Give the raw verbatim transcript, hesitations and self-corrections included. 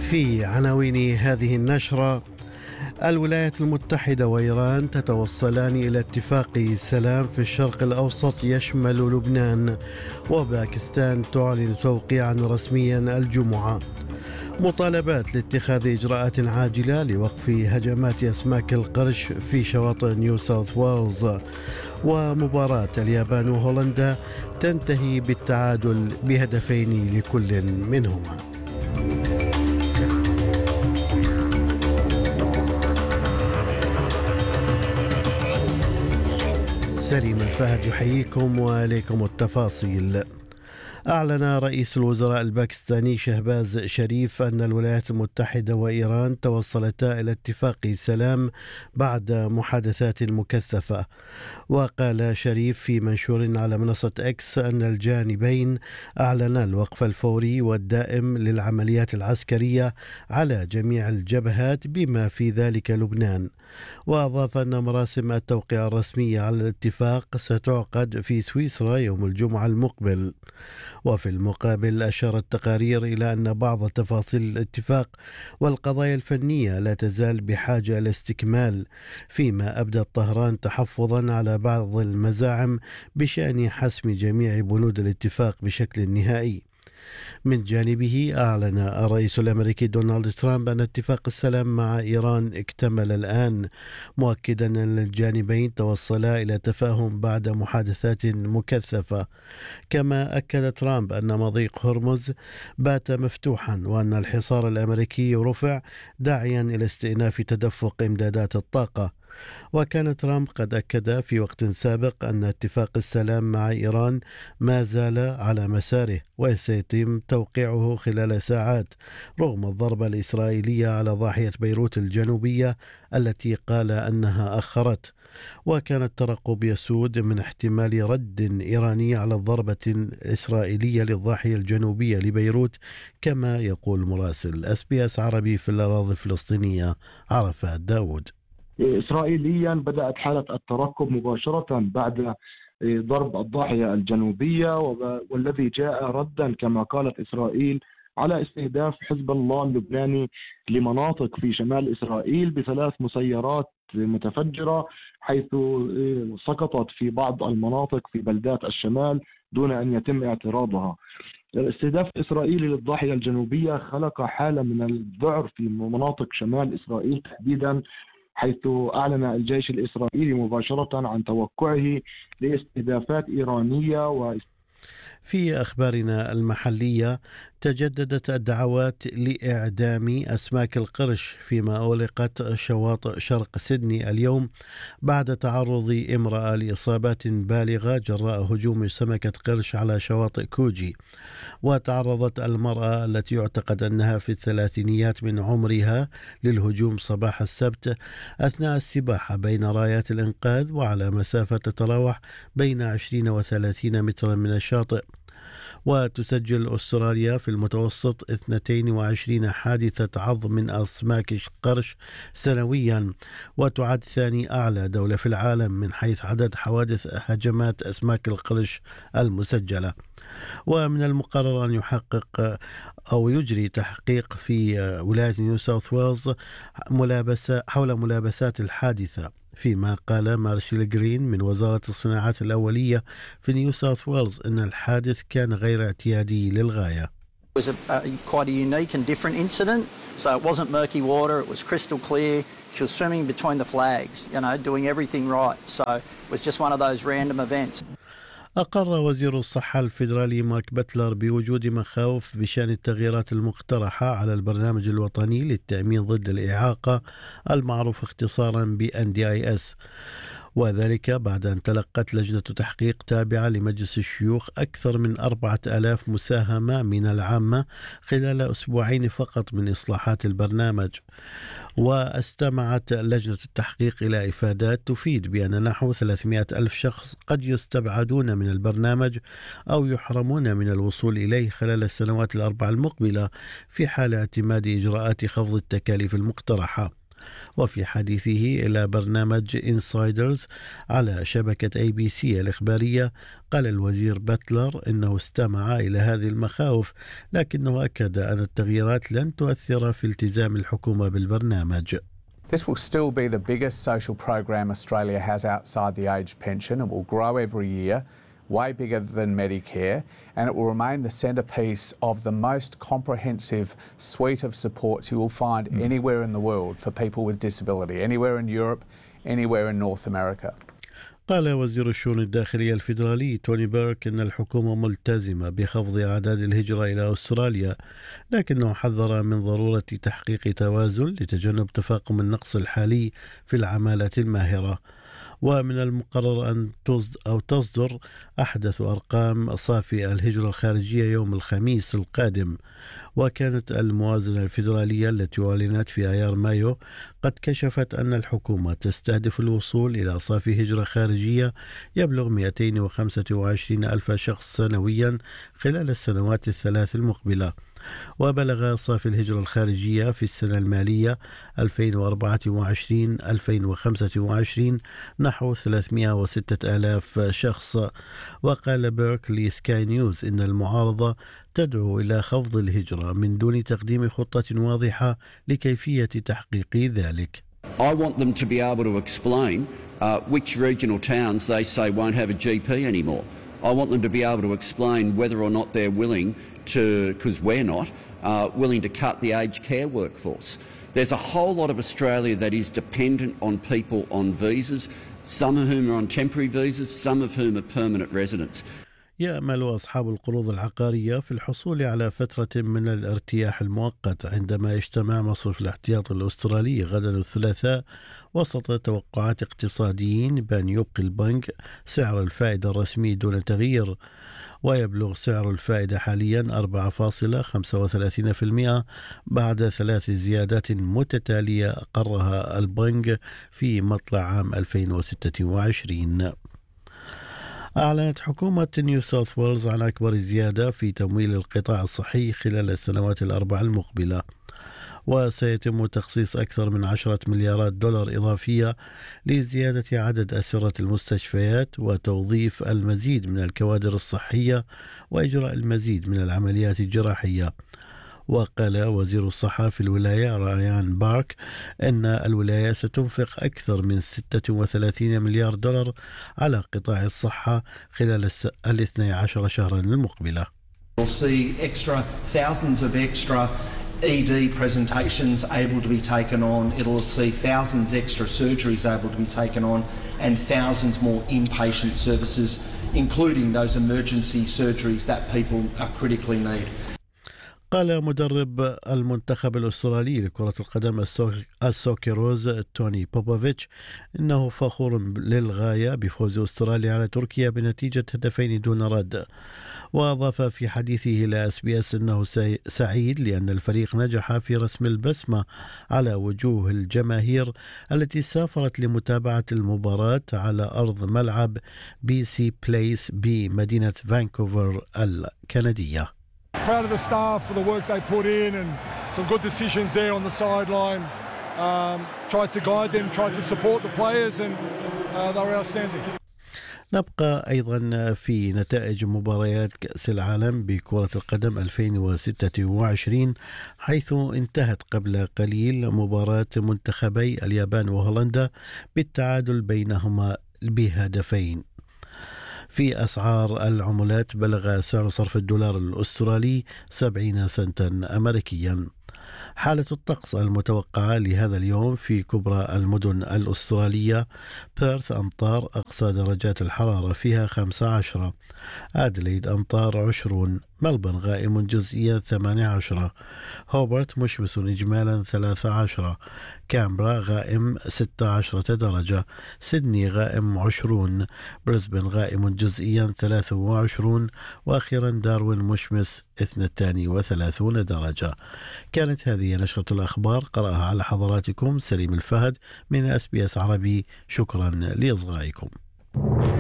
في عناوين هذه النشرة: الولايات المتحدة وإيران تتوصلان إلى اتفاق سلام في الشرق الأوسط يشمل لبنان، وباكستان تعلن توقيعا رسميا الجمعة. مطالبات لاتخاذ إجراءات عاجلة لوقف هجمات أسماك القرش في شواطئ نيو ساوث ويلز. ومباراة اليابان وهولندا تنتهي بالتعادل بهدفين لكل منهما. سليم الفهد يحييكم وإليكم التفاصيل. أعلن رئيس الوزراء الباكستاني شهباز شريف أن الولايات المتحدة وإيران توصلتا إلى اتفاق سلام بعد محادثات مكثفة. وقال شريف في منشور على منصة إكس أن الجانبين أعلنا الوقف الفوري والدائم للعمليات العسكرية على جميع الجبهات بما في ذلك لبنان. وأضاف أن مراسم التوقيع الرسمية على الاتفاق ستعقد في سويسرا يوم الجمعة المقبل. وفي المقابل أشارت التقارير إلى أن بعض تفاصيل الاتفاق والقضايا الفنية لا تزال بحاجة إلى استكمال، فيما أبدت طهران تحفظا على بعض المزاعم بشأن حسم جميع بنود الاتفاق بشكل نهائي. من جانبه أعلن الرئيس الأمريكي دونالد ترامب أن اتفاق السلام مع إيران اكتمل الآن، مؤكدا أن الجانبين توصلا إلى تفاهم بعد محادثات مكثفة. كما أكد ترامب أن مضيق هرمز بات مفتوحا وأن الحصار الأمريكي رفع، داعيا إلى استئناف تدفق إمدادات الطاقة. وكان ترامب قد أكد في وقت سابق أن اتفاق السلام مع إيران ما زال على مساره وسيتم توقيعه خلال ساعات، رغم الضربة الإسرائيلية على ضاحية بيروت الجنوبية التي قال أنها أخرت. وكان الترقب يسود من احتمال رد إيراني على الضربة الإسرائيلية للضاحية الجنوبية لبيروت، كما يقول مراسل اس بي اس عربي في الأراضي الفلسطينية عرفات داود. إسرائيليا بدأت حالة الترقب مباشرة بعد ضرب الضاحية الجنوبية، والذي جاء ردا كما قالت إسرائيل على استهداف حزب الله اللبناني لمناطق في شمال إسرائيل بثلاث مسيرات متفجرة، حيث سقطت في بعض المناطق في بلدات الشمال دون أن يتم اعتراضها. الاستهداف الإسرائيلي للضاحية الجنوبية خلق حالة من الذعر في مناطق شمال إسرائيل تحديدا، حيث أعلن الجيش الإسرائيلي مباشرة عن توقعه لاستهدافات إيرانية و في أخبارنا المحلية، تجددت الدعوات لإعدام أسماك القرش فيما أغلقت شواطئ شرق سيدني اليوم بعد تعرض امرأة لإصابات بالغة جراء هجوم سمكة قرش على شواطئ كوجي. وتعرضت المرأة التي يعتقد أنها في الثلاثينيات من عمرها للهجوم صباح السبت أثناء السباحة بين رايات الإنقاذ وعلى مسافة تتراوح بين عشرين وثلاثين مترا من الشاطئ. وتسجل أستراليا في المتوسط اثنتين وعشرين حادثة عض من أسماك القرش سنويا، وتعد ثاني أعلى دولة في العالم من حيث عدد حوادث هجمات أسماك القرش المسجلة. ومن المقرر أن يحقق أو يجري تحقيق في ولاية نيو ساوث ويلز ملابسة حول ملابسات الحادثة، فيما قال مارسيل جرين من وزارة الصناعات الأولية في نيو ساوث ويلز أن الحادث كان غير اعتيادي للغاية. It was a, a, quite a unique and different incident. So it wasn't murky water, it was crystal clear. She was swimming between the flags, you know, doing everything right. So it was just one of those random events. أقر وزير الصحة الفيدرالي مارك باتلر بوجود مخاوف بشأن التغييرات المقترحة على البرنامج الوطني للتأمين ضد الإعاقة المعروف اختصارا ب إن دي آي إس، وذلك بعد أن تلقت لجنة تحقيق تابعة لمجلس الشيوخ أكثر من أربعة آلاف مساهمة من العامة خلال أسبوعين فقط من إصلاحات البرنامج. واستمعت لجنة التحقيق إلى إفادات تفيد بأن نحو ثلاثمائة ألف شخص قد يستبعدون من البرنامج أو يحرمون من الوصول إليه خلال السنوات الأربع المقبلة في حال اعتماد إجراءات خفض التكاليف المقترحة. وفي حديثه إلى برنامج إنسايدرز على شبكة أي بي سي الإخبارية، قال الوزير باتلر إنه استمع إلى هذه المخاوف، لكنه أكد أن التغييرات لن تؤثر في التزام الحكومة بالبرنامج. This will still be the biggest social program Australia has outside the age pension. It will grow every year, way bigger than Medicare, and it will remain the centrepiece of the most comprehensive suite of supports you will find mm. anywhere in the world for people with disability, anywhere in Europe, anywhere in North America. قال وزير الشؤون الداخلية الفيدرالي توني بيرك أن الحكومة ملتزمة بخفض أعداد الهجرة إلى أستراليا، لكنه حذر من ضرورة تحقيق توازن لتجنب تفاقم النقص الحالي في العمالة الماهرة. ومن المقرر أن تصدر أو تصدر أحدث أرقام صافي الهجرة الخارجية يوم الخميس القادم. وكانت الموازنة الفيدرالية التي أعلنت في أيار مايو قد كشفت أن الحكومة تستهدف الوصول إلى صافي هجرة خارجية يبلغ مئتين وخمسة وعشرين ألف شخص سنويا خلال السنوات الثلاث المقبلة. وبلغ صافي الهجرة الخارجية في السنة المالية ألفين وأربعة وعشرين ألفين وخمسة وعشرين نحو ثلاثمئة وستة آلاف شخص. وقال بيرك لسكاي نيوز إن المعارضة تدعو إلى خفض الهجرة من دون تقديم خطة واضحة لكيفية تحقيق ذلك. I want them to be able to explain uh, which regional towns they say won't have a G P anymore. I want them to be able to explain whether or not they're willing to, because we're not, uh, willing to cut the aged care workforce. There's a whole lot of Australia that is dependent on people on visas, some of whom are on temporary visas, some of whom are permanent residents. يأمل أصحاب القروض العقارية في الحصول على فترة من الارتياح المؤقت عندما يجتمع مصرف الاحتياط الأسترالي غدا الثلاثاء وسط توقعات اقتصاديين بأن يبقي البنك سعر الفائدة الرسمي دون تغيير، ويبلغ سعر الفائدة حاليا أربعة فاصلة خمسة وثلاثين بالمئة بعد ثلاث زيادات متتالية أقرها البنك في مطلع عام ألفين وستة وعشرين. أعلنت حكومة نيو ساوث ويلز عن أكبر زيادة في تمويل القطاع الصحي خلال السنوات الأربع المقبلة، وسيتم تخصيص أكثر من عشرة مليارات دولار إضافية لزيادة عدد أسرة المستشفيات وتوظيف المزيد من الكوادر الصحية وإجراء المزيد من العمليات الجراحية. وقال وزير الصحة في الولاية رايان بارك أن الولاية ستنفق أكثر من ستة وثلاثين مليار دولار على قطاع الصحة خلال الاثني عشر شهرا المقبلة. We'll see extra thousands of extra E D presentations able to be taken on. It'll see thousands extra surgeries able to be taken on and thousands more inpatient services, including those emergency surgeries that people are critically need. قال مدرب المنتخب الأسترالي لكرة القدم السوكيروز توني بوبوفيتش إنه فخور للغاية بفوز أستراليا على تركيا بنتيجة هدفين دون رد. وأضاف في حديثه إلى إس بي إس أنه سعيد لأن الفريق نجح في رسم البسمة على وجوه الجماهير التي سافرت لمتابعة المباراة على أرض ملعب بي سي بليس بمدينة فانكوفر الكندية. Proud of the staff for the work they put in and some good decisions there on the sideline. Um, tried to guide them, tried to support the players, and uh, they were outstanding. نبقى أيضا في نتائج مباريات كأس العالم بكرة القدم ألفين وستة وعشرين، حيث انتهت قبل قليل مباراة منتخبي اليابان وهولندا بالتعادل بينهما بهدفين. في أسعار العملات بلغ سعر صرف الدولار الأسترالي سبعين سنتا أمريكيا. حالة الطقس المتوقعة لهذا اليوم في كبرى المدن الأسترالية: بيرث أمطار أقصى درجات الحرارة فيها خمسة عشر، أدليد أمطار عشرون، ملبن غائم جزئيا ثمانية عشر، هوبرت مشمس إجمالا ثلاثة عشر، كامبرا غائم ستة عشر درجة، سيدني غائم عشرون، بريسبن غائم جزئيا ثلاثة وعشرون، وأخيرا داروين مشمس اثنتان وثلاثون درجة. كانت هذه نشرة الأخبار قرأها على حضراتكم سليم الفهد من أس بي أس عربي. شكرا لإصغائكم.